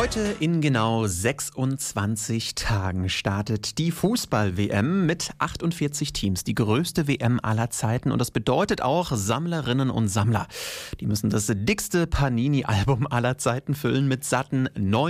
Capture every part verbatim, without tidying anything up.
Heute in genau sechsundzwanzig Tagen startet die Fußball-W M mit achtundvierzig Teams. Die größte W M aller Zeiten. Und das bedeutet auch Sammlerinnen und Sammler. Die müssen das dickste Panini-Album aller Zeiten füllen mit satten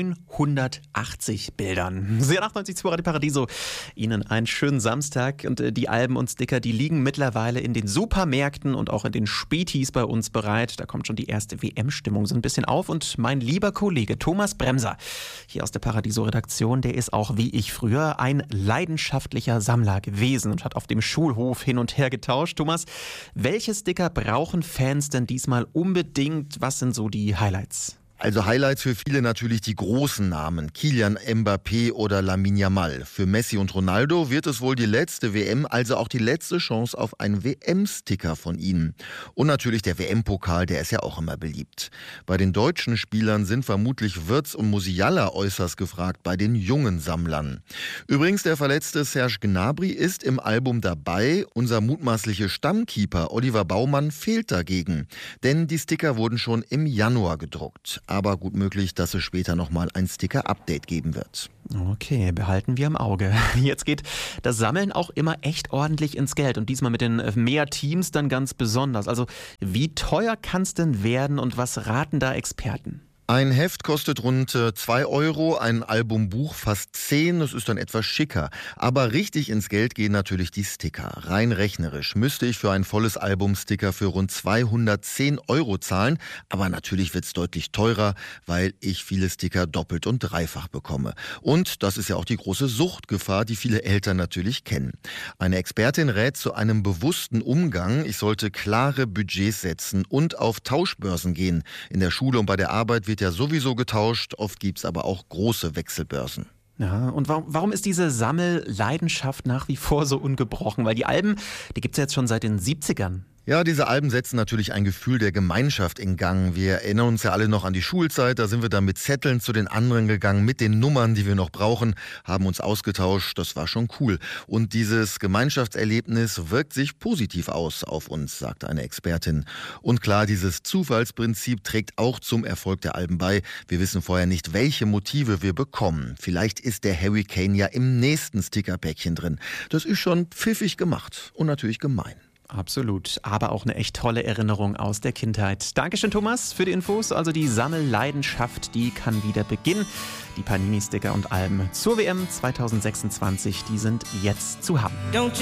neunhundertachtzig Bildern. Sie hören achtundneunzig Komma zwei Radio Paradiso. Ihnen einen schönen Samstag. Und die Alben und Sticker, die liegen mittlerweile in den Supermärkten und auch in den Spätis bei uns bereit. Da kommt schon die erste W M-Stimmung so ein bisschen auf. Und mein lieber Kollege Thomas Bremser hier aus der Paradiso-Redaktion, der ist auch wie ich früher ein leidenschaftlicher Sammler gewesen und hat auf dem Schulhof hin und her getauscht. Thomas, welche Sticker brauchen Fans denn diesmal unbedingt? Was sind so die Highlights? Also Highlights für viele natürlich die großen Namen, Kylian Mbappé oder Lamine Yamal. Für Messi und Ronaldo wird es wohl die letzte W M, also auch die letzte Chance auf einen W M-Sticker von ihnen. Und natürlich der W M-Pokal, der ist ja auch immer beliebt. Bei den deutschen Spielern sind vermutlich Wirtz und Musiala äußerst gefragt, bei den jungen Sammlern. Übrigens, der verletzte Serge Gnabry ist im Album dabei. Unser mutmaßlicher Stammkeeper Oliver Baumann fehlt dagegen. Denn die Sticker wurden schon im Januar gedruckt. Aber gut möglich, dass es später nochmal ein Sticker-Update geben wird. Okay, behalten wir im Auge. Jetzt geht das Sammeln auch immer echt ordentlich ins Geld und diesmal mit den mehr Teams dann ganz besonders. Also wie teuer kann es denn werden und was raten da Experten? Ein Heft kostet rund zwei Euro, ein Albumbuch fast zehn, das ist dann etwas schicker. Aber richtig ins Geld gehen natürlich die Sticker. Rein rechnerisch müsste ich für ein volles Album Sticker für rund zweihundertzehn Euro zahlen. Aber natürlich wird es deutlich teurer, weil ich viele Sticker doppelt und dreifach bekomme. Und das ist ja auch die große Suchtgefahr, die viele Eltern natürlich kennen. Eine Expertin rät zu einem bewussten Umgang. Ich sollte klare Budgets setzen und auf Tauschbörsen gehen. In der Schule und bei der Arbeit wird ja sowieso getauscht, oft gibt es aber auch große Wechselbörsen. Ja, und warum, warum ist diese Sammelleidenschaft nach wie vor so ungebrochen? Weil die Alben, die gibt es ja jetzt schon seit den siebzigern. Ja, diese Alben setzen natürlich ein Gefühl der Gemeinschaft in Gang. Wir erinnern uns ja alle noch an die Schulzeit, da sind wir dann mit Zetteln zu den anderen gegangen, mit den Nummern, die wir noch brauchen, haben uns ausgetauscht, das war schon cool. Und dieses Gemeinschaftserlebnis wirkt sich positiv aus auf uns, sagt eine Expertin. Und klar, dieses Zufallsprinzip trägt auch zum Erfolg der Alben bei. Wir wissen vorher nicht, welche Motive wir bekommen. Vielleicht ist der Harry Kane ja im nächsten Stickerpäckchen drin. Das ist schon pfiffig gemacht und natürlich gemein. Absolut, aber auch eine echt tolle Erinnerung aus der Kindheit. Dankeschön, Thomas, für die Infos. Also die Sammelleidenschaft, die kann wieder beginnen. Die Panini-Sticker und Alben zur W M zweitausendsechsundzwanzig, die sind jetzt zu haben.